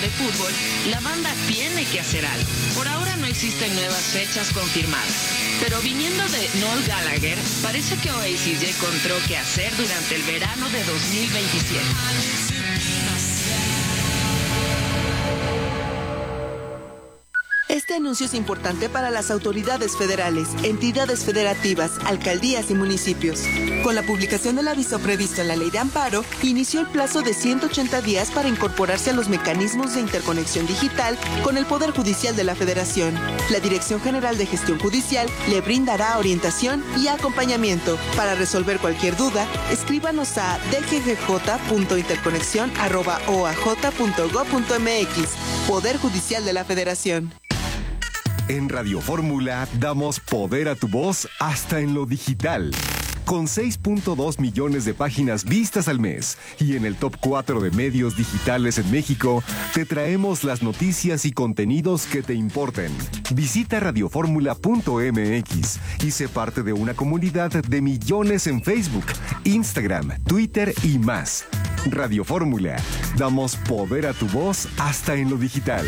de fútbol, la banda tiene que hacer algo. Por ahora no existen nuevas fechas confirmadas, pero viniendo de Noel Gallagher, parece que Oasis ya encontró qué hacer durante el verano de 2027. Este anuncio es importante para las autoridades federales, entidades federativas, alcaldías y municipios. Con la publicación del aviso previsto en la Ley de Amparo, inició el plazo de 180 días para incorporarse a los mecanismos de interconexión digital con el Poder Judicial de la Federación. La Dirección General de Gestión Judicial le brindará orientación y acompañamiento. Para resolver cualquier duda, escríbanos a dggj.interconexión@oaj.gov.mx. Poder Judicial de la Federación. En Radio Fórmula damos poder a tu voz hasta en lo digital. Con 6.2 millones de páginas vistas al mes y en el top 4 de medios digitales en México, te traemos las noticias y contenidos que te importen. Visita radioformula.mx y sé parte de una comunidad de millones en Facebook, Instagram, Twitter y más. Radio Fórmula, damos poder a tu voz hasta en lo digital.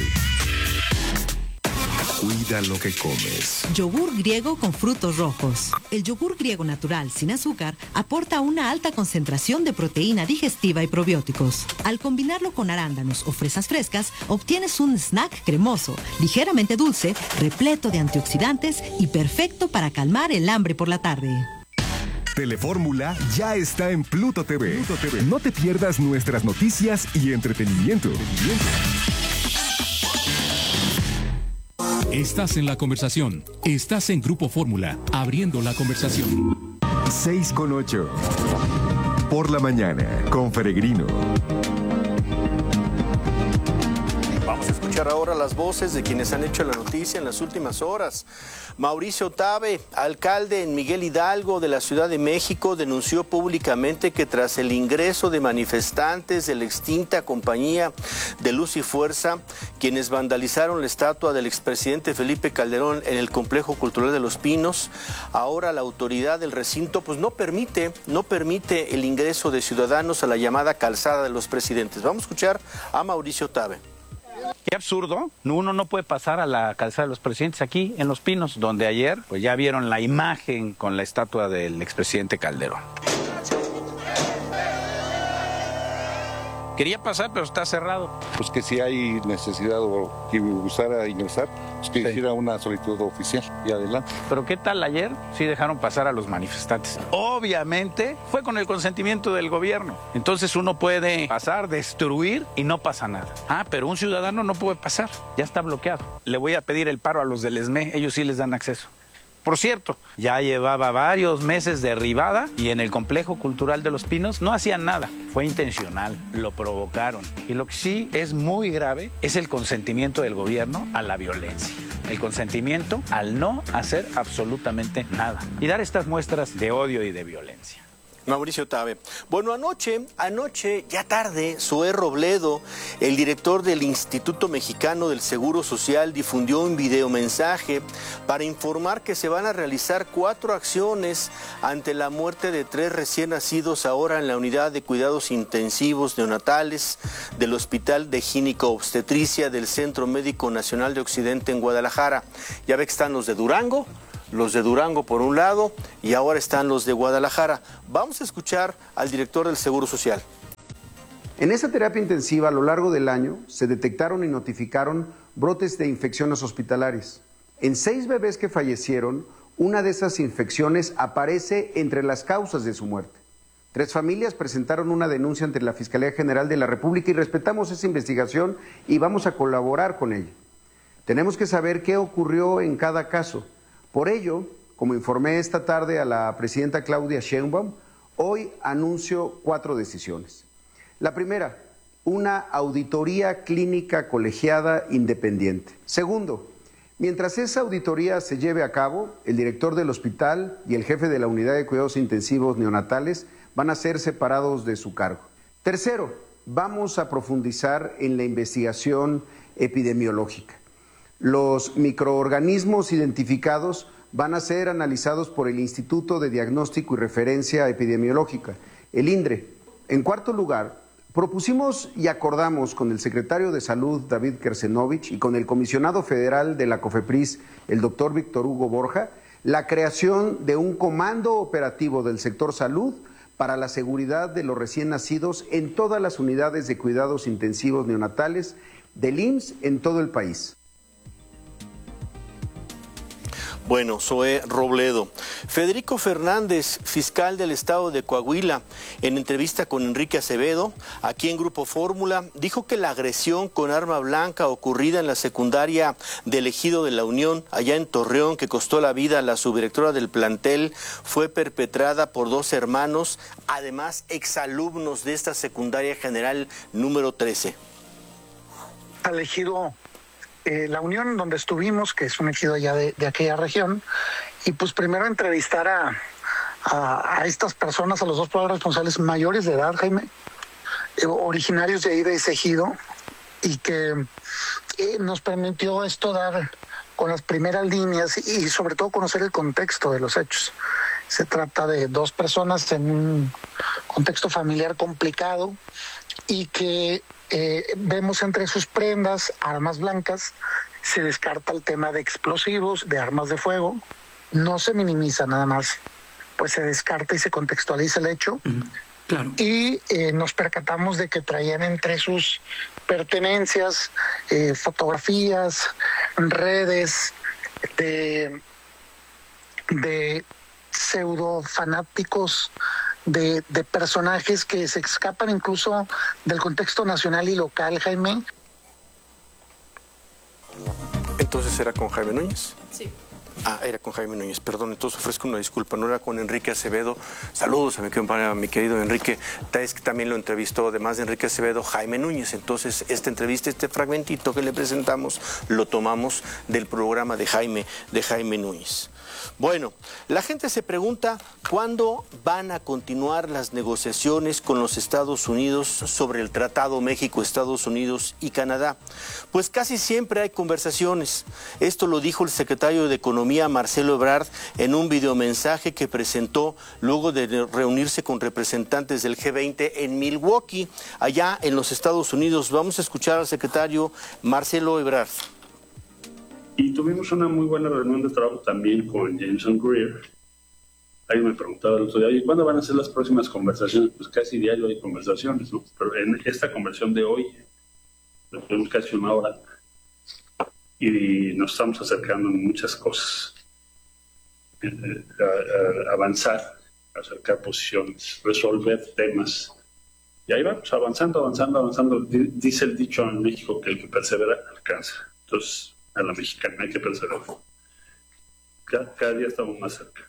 Cuida lo que comes. Yogur griego con frutos rojos. El yogur griego natural sin azúcar aporta una alta concentración de proteína digestiva y probióticos. Al combinarlo con arándanos o fresas frescas, obtienes un snack cremoso, ligeramente dulce, repleto de antioxidantes y perfecto para calmar el hambre por la tarde. Telefórmula ya está en Pluto TV. No te pierdas nuestras noticias y entretenimiento. Estás en la conversación. Estás en Grupo Fórmula, abriendo la conversación. 6:08. Por la mañana, con Peregrino. Vamos a escuchar ahora las voces de quienes han hecho la noticia en las últimas horas. Mauricio Tabe, alcalde en Miguel Hidalgo de la Ciudad de México, denunció públicamente que tras el ingreso de manifestantes de la extinta Compañía de Luz y Fuerza, quienes vandalizaron la estatua del expresidente Felipe Calderón en el Complejo Cultural de Los Pinos, ahora la autoridad del recinto pues no permite el ingreso de ciudadanos a la llamada calzada de los presidentes. Vamos a escuchar a Mauricio Tabe. Qué absurdo, uno no puede pasar a la calzada de los presidentes aquí en Los Pinos, donde ayer pues ya vieron la imagen con la estatua del expresidente Calderón. Quería pasar, pero está cerrado. Pues que si hay necesidad o que gustara ingresar, pues que hiciera una solicitud oficial y adelante. Pero ¿qué tal ayer? Sí dejaron pasar a los manifestantes. Obviamente fue con el consentimiento del gobierno. Entonces uno puede pasar, destruir y no pasa nada. Pero un ciudadano no puede pasar, ya está bloqueado. Le voy a pedir el paro a los del ESME, ellos sí les dan acceso. Por cierto, ya llevaba varios meses derribada y en el Complejo Cultural de Los Pinos no hacían nada. Fue intencional, lo provocaron. Y lo que sí es muy grave es el consentimiento del gobierno a la violencia. El consentimiento al no hacer absolutamente nada y dar estas muestras de odio y de violencia. Mauricio Tabe. Bueno, anoche, ya tarde, Zoé Robledo, el director del Instituto Mexicano del Seguro Social, difundió un videomensaje para informar que se van a realizar 4 acciones ante la muerte de 3 recién nacidos ahora en la unidad de cuidados intensivos neonatales del Hospital de Gineco-Obstetricia del Centro Médico Nacional de Occidente en Guadalajara. Ya ve que están los de Durango por un lado y ahora están los de Guadalajara. Vamos a escuchar al director del Seguro Social. En esa terapia intensiva a lo largo del año se detectaron y notificaron brotes de infecciones hospitalarias. En 6 bebés que fallecieron, una de esas infecciones aparece entre las causas de su muerte. 3 familias presentaron una denuncia ante la Fiscalía General de la República y respetamos esa investigación y vamos a colaborar con ella. Tenemos que saber qué ocurrió en cada caso. Por ello, como informé esta tarde a la presidenta Claudia Sheinbaum, hoy anuncio 4 decisiones. La primera, una auditoría clínica colegiada independiente. Segundo, mientras esa auditoría se lleve a cabo, el director del hospital y el jefe de la unidad de cuidados intensivos neonatales van a ser separados de su cargo. Tercero, vamos a profundizar en la investigación epidemiológica. Los microorganismos identificados van a ser analizados por el Instituto de Diagnóstico y Referencia Epidemiológica, el INDRE. En cuarto lugar, Propusimos y acordamos con el secretario de Salud, David Kersenovich, y con el comisionado federal de la COFEPRIS, el doctor Víctor Hugo Borja, la creación de un comando operativo del sector salud para la seguridad de los recién nacidos en todas las unidades de cuidados intensivos neonatales del IMSS en todo el país. Bueno, Zoé Robledo. Federico Fernández, fiscal del estado de Coahuila, en entrevista con Enrique Acevedo, aquí en Grupo Fórmula, dijo que la agresión con arma blanca ocurrida en la secundaria del Ejido de la Unión, allá en Torreón, que costó la vida a la subdirectora del plantel, fue perpetrada por 2 hermanos, además exalumnos de esta secundaria general número 13. Al Ejido La Unión, donde estuvimos, que es un ejido allá de aquella región, y pues primero entrevistar a estas personas, a los 2 padres responsables mayores de edad, Jaime, originarios de ahí de ese ejido, y que nos permitió esto dar con las primeras líneas y sobre todo conocer el contexto de los hechos. Se trata de 2 personas en un contexto familiar complicado y que vemos entre sus prendas armas blancas. Se descarta el tema de explosivos, de armas de fuego. No se minimiza nada más, pues se descarta y se contextualiza el hecho. Claro. Y nos percatamos de que traían entre sus pertenencias fotografías, redes de pseudo fanáticos, de personajes que se escapan incluso del contexto nacional y local, Jaime. ¿Entonces era con Jaime Núñez? Sí. Ah, era con Jaime Núñez, perdón, entonces ofrezco una disculpa, no era con Enrique Acevedo. Saludos a mi querido Enrique. Es que también lo entrevistó, además de Enrique Acevedo, Jaime Núñez. Entonces, esta entrevista, este fragmentito que le presentamos, lo tomamos del programa de Jaime Núñez. Bueno, la gente se pregunta cuándo van a continuar las negociaciones con los Estados Unidos sobre el Tratado México, Estados Unidos y Canadá. Pues casi siempre hay conversaciones. Esto lo dijo el secretario de Economía, Marcelo Ebrard, en un videomensaje que presentó luego de reunirse con representantes del G20 en Milwaukee, allá en los Estados Unidos. Vamos a escuchar al secretario Marcelo Ebrard. Y tuvimos una muy buena reunión de trabajo también con Jameson Greer. Ahí me preguntaba el otro día, ¿y cuándo van a ser las próximas conversaciones? Pues casi diario hay conversaciones, ¿no? Pero en esta conversación de hoy, tuvimos casi 1 hora, y nos estamos acercando en muchas cosas. A avanzar, acercar posiciones, resolver temas. Y ahí vamos, avanzando. Dice el dicho en México que el que persevera alcanza. Entonces, a la mexicana hay que perseverar. Cada día estamos más cerca.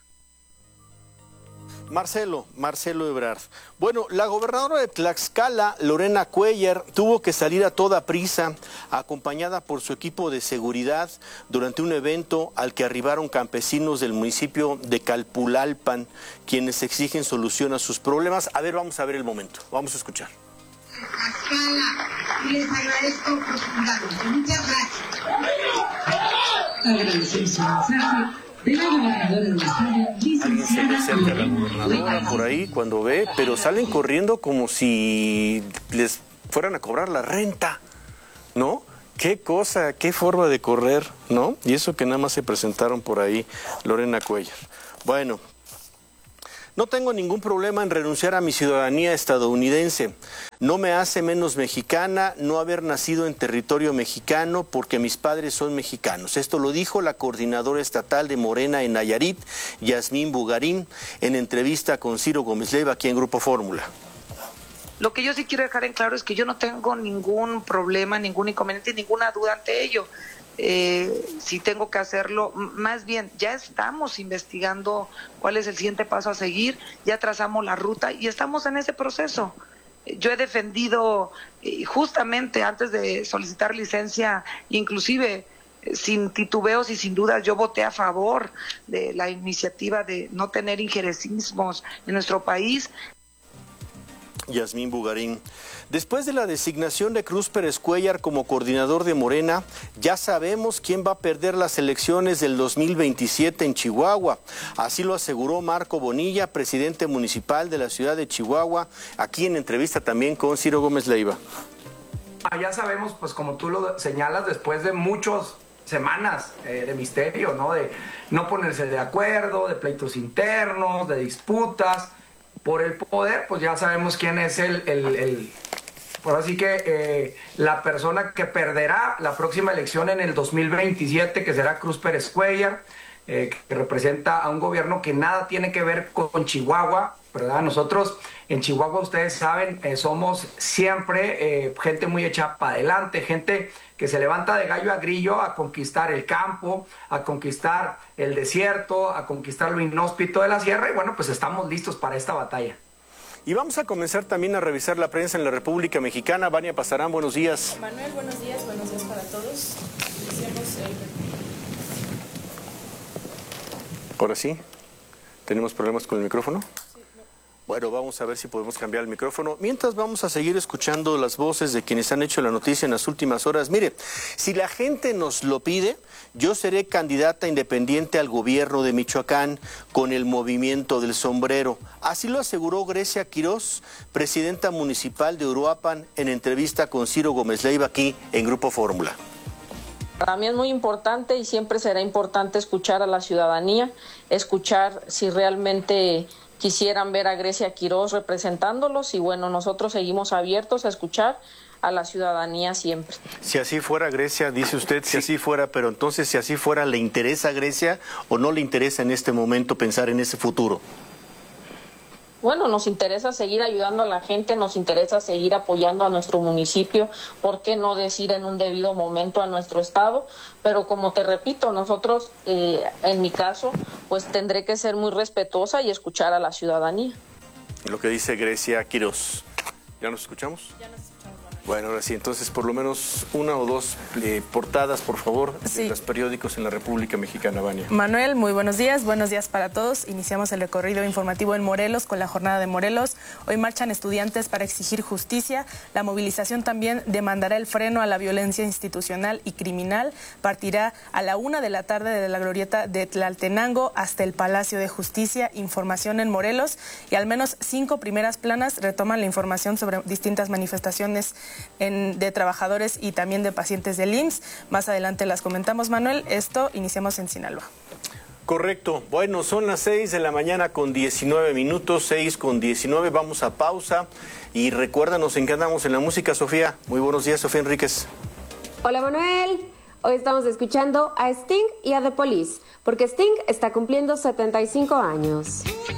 Marcelo Ebrard. Bueno, la gobernadora de Tlaxcala, Lorena Cuellar, tuvo que salir a toda prisa, acompañada por su equipo de seguridad, durante un evento al que arribaron campesinos del municipio de Calpulalpan, quienes exigen solución a sus problemas. A ver, vamos a ver el momento. Vamos a escuchar. Y les agradezco profundamente. Muchas gracias. Agradecemos el mensaje de la gobernadora del estado, Alguien se le acerca a la gobernadora por ahí cuando ve, pero salen corriendo como si les fueran a cobrar la renta, ¿no? Qué cosa, qué forma de correr, ¿no? Y eso que nada más se presentaron por ahí, Lorena Cuellar. Bueno, no tengo ningún problema en renunciar a mi ciudadanía estadounidense. No me hace menos mexicana no haber nacido en territorio mexicano porque mis padres son mexicanos. Esto lo dijo la coordinadora estatal de Morena en Nayarit, Yasmín Bugarín, en entrevista con Ciro Gómez Leiva aquí en Grupo Fórmula. Lo que yo sí quiero dejar en claro es que yo no tengo ningún problema, ningún inconveniente, ninguna duda ante ello. Si tengo que hacerlo, más bien ya estamos investigando cuál es el siguiente paso a seguir, ya trazamos la ruta y estamos en ese proceso. Yo he defendido justamente antes de solicitar licencia, inclusive sin titubeos y sin dudas, yo voté a favor de la iniciativa de no tener injerencismos en nuestro país. Yasmín Bugarín. Después de la designación de Cruz Pérez Cuéllar como coordinador de Morena, ya sabemos quién va a perder las elecciones del 2027 en Chihuahua. Así lo aseguró Marco Bonilla, presidente municipal de la ciudad de Chihuahua, aquí en entrevista también con Ciro Gómez Leiva. Ya sabemos, pues como tú lo señalas, después de muchas semanas de misterio, ¿no? De no ponerse de acuerdo, de pleitos internos, de disputas por el poder, pues ya sabemos quién es por así que la persona que perderá la próxima elección en el 2027, que será Cruz Pérez Cuéllar, que representa a un gobierno que nada tiene que ver con Chihuahua, ¿verdad? Nosotros en Chihuahua, ustedes saben, somos siempre gente muy hecha para adelante, gente que se levanta de gallo a grillo a conquistar el campo, a conquistar el desierto, a conquistar lo inhóspito de la sierra, y bueno, pues estamos listos para esta batalla. Y vamos a comenzar también a revisar la prensa en la República Mexicana. Vania Pasarán, buenos días. Manuel, buenos días para todos. Ahora sí, ¿tenemos problemas con el micrófono? Bueno, vamos a ver si podemos cambiar el micrófono. Mientras vamos a seguir escuchando las voces de quienes han hecho la noticia en las últimas horas. Mire, si la gente nos lo pide, yo seré candidata independiente al gobierno de Michoacán con el movimiento del sombrero. Así lo aseguró Grecia Quirós, presidenta municipal de Uruapan, en entrevista con Ciro Gómez Leiva aquí en Grupo Fórmula. Para mí es muy importante y siempre será importante escuchar a la ciudadanía, escuchar si realmente quisieran ver a Grecia Quirós representándolos, y bueno, nosotros seguimos abiertos a escuchar a la ciudadanía siempre. Si así fuera, Grecia, dice usted, si así fuera, pero entonces si así fuera, ¿le interesa a Grecia o no le interesa en este momento pensar en ese futuro? Bueno, nos interesa seguir ayudando a la gente, nos interesa seguir apoyando a nuestro municipio, ¿por qué no decir en un debido momento a nuestro estado? Pero como te repito, nosotros, en mi caso, pues tendré que ser muy respetuosa y escuchar a la ciudadanía. Lo que dice Grecia Quirós. ¿Ya nos escuchamos? Ya nos escuchamos. Bueno, ahora sí, entonces por lo menos una o dos portadas, por favor, de los periódicos en la República Mexicana, Vania. Manuel, muy buenos días para todos. Iniciamos el recorrido informativo en Morelos con la jornada de Morelos. Hoy marchan estudiantes para exigir justicia. La movilización también demandará el freno a la violencia institucional y criminal. Partirá a la 1 de la tarde de la glorieta de Tlaltenango hasta el Palacio de Justicia. Información en Morelos, y al menos 5 primeras planas retoman la información sobre distintas manifestaciones de trabajadores y también de pacientes del IMSS. Más adelante las comentamos, Manuel. Esto iniciamos en Sinaloa. Correcto. Bueno, son las 6 de la mañana con 19 minutos, 6 con 19. Vamos a pausa y recuérdanos en qué andamos en la música, Sofía. Muy buenos días, Sofía Enríquez. Hola, Manuel. Hoy estamos escuchando a Sting y a The Police, porque Sting está cumpliendo 75 años.